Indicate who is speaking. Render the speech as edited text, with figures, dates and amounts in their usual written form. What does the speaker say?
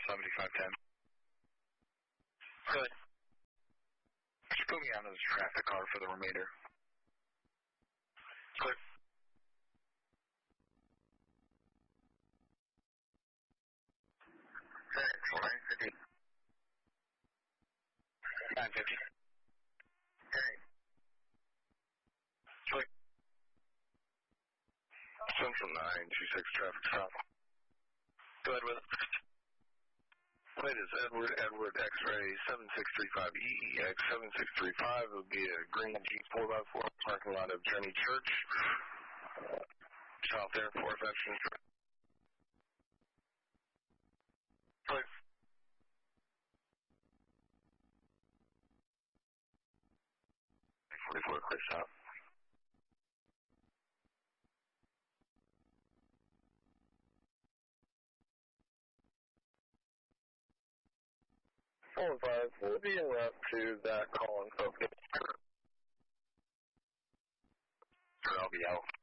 Speaker 1: 7510.
Speaker 2: Good.
Speaker 1: Just put me on as a traffic car for the remainder.
Speaker 2: Good.
Speaker 1: Thanks, 950. 950. Okay.
Speaker 2: Good.
Speaker 1: Central 926 traffic stop.
Speaker 2: Go ahead with it.
Speaker 1: Wait, is Edward X-ray 7635 EEX 7635 will be a green Jeep 4x4 parking lot of Jenny Church, South Air Force Veterans.
Speaker 2: Good.
Speaker 1: 44, clear stop. We'll be en route to that call and focus. Or I'll be out.